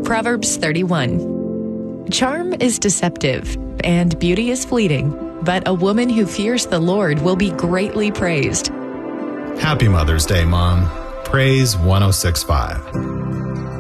Proverbs 31. Charm is deceptive, and beauty is fleeting, but a woman who fears the Lord will be greatly praised. Happy Mother's Day, Mom. Praise 106.5.